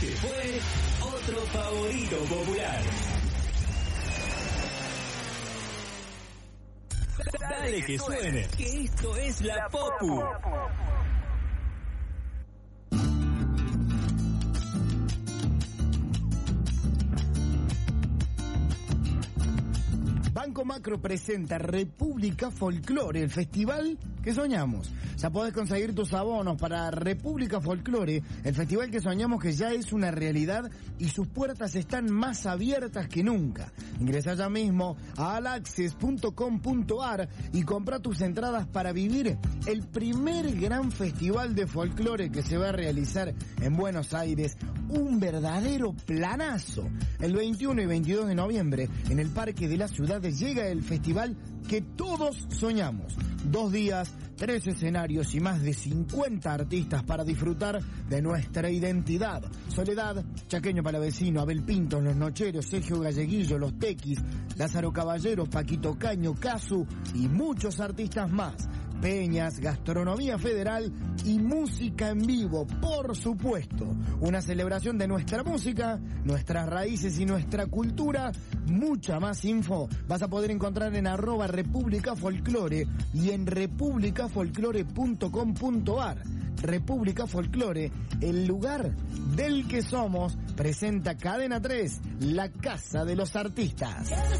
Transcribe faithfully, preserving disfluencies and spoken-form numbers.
Este fue otro favorito popular. Dale que suene, que esto es La Popu. Banco Macro presenta República Folklore, el festival que soñamos. Ya podés conseguir tus abonos para República Folklore, el festival que soñamos, que ya es una realidad y sus puertas están más abiertas que nunca. Ingresa ya mismo a alaxes punto com punto ar y compra tus entradas para vivir el primer gran festival de folclore que se va a realizar en Buenos Aires. Un verdadero planazo. El veintiuno y veintidós de noviembre, en el Parque de las Ciudades, llega el festival que todos soñamos. Dos días, tres escenarios y más de cincuenta artistas para disfrutar de nuestra identidad. Soledad, Chaqueño Palavecino, Abel Pinto, Los Nocheros, Sergio Galleguillo, Los Tequis, Lázaro Caballeros, Paquito Caño, Casu y muchos artistas más. Peñas, gastronomía federal y música en vivo, por supuesto. Una celebración de nuestra música, nuestras raíces y nuestra cultura. Mucha más info vas a poder encontrar en arroba República Folklore y en república folklore punto com punto ar. República Folklore, el lugar del que somos, presenta Cadena tres, la casa de los artistas.